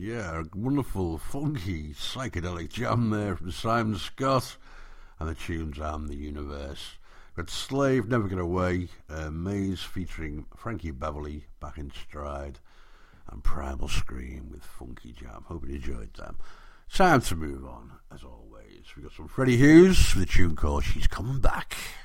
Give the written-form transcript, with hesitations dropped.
Yeah, a wonderful, funky, psychedelic jam there from Simon Scott, and the tunes "I'm the Universe." Got Slave, Never Get Away, Maze featuring Frankie Beverly, Back in Stride, and Primal Scream with Funky Jam. Hope you enjoyed them. Time to move on, as always. We've got some Freddie Hughes with a tune called She's Coming Back.